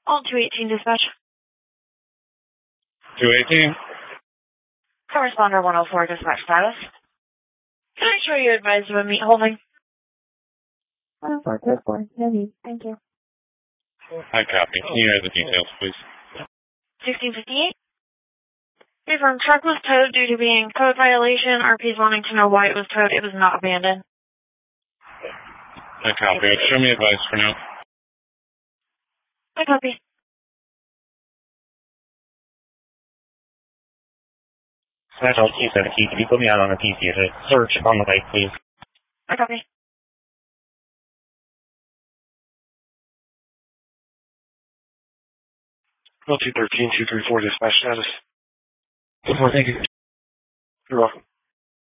All 218 dispatch. 218. Corresponder 104 dispatch status. Can I show you advised of a meat holding? 104, no need, thank you. I copy. Can you add the details, please? 1658. Confirmed truck was towed due to being code violation. RP's wanting to know why it was towed. It was not abandoned. I copy. Show me advice for now. I copy. Central 217, can you put me out on a PC to search on the lake, please? I copy. L213, 234 dispatch status. 4, thank you. You're welcome.